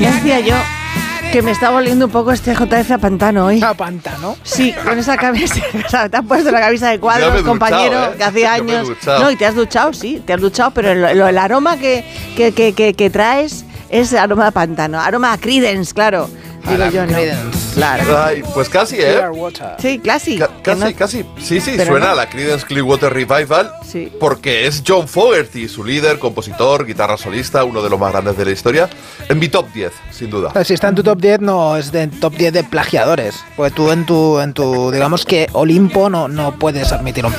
Ya decía yo que me está volviendo un poco este JF a pantano hoy. ¿A pantano? Sí, con esa camisa. Te has puesto la camisa de cuadros, compañero, que hacía años. No, y te has duchado, sí, te has duchado, pero el aroma que traes es aroma a pantano. Aroma a Creedence, claro. Digo yo, ¿no? Claro. Ay, pues casi, ¿eh? Sí, casi. Casi. Sí, Pero suena no. a la Creedence Clearwater Revival. Sí. Porque es John Fogerty, su líder, compositor, guitarra solista, uno de los más grandes de la historia. En mi top 10, sin duda. Si está en tu top 10, no es de top 10 de plagiadores. Porque tú en tu digamos que Olimpo no puedes admitir un